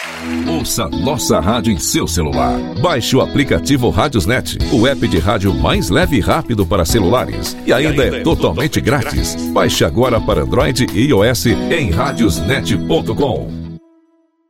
Ouça nossa rádio em seu celular. Baixe o aplicativo Radiosnet, o app de rádio mais leve e rápido para celulares. E ainda é totalmente grátis. Baixe agora para Android e iOS em radiosnet.com.